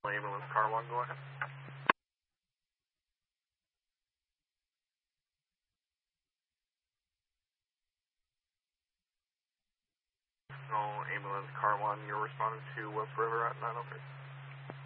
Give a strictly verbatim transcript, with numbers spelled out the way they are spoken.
Ambulance car one, go ahead. No, ambulance car one, you're responding to West River at nine oh three.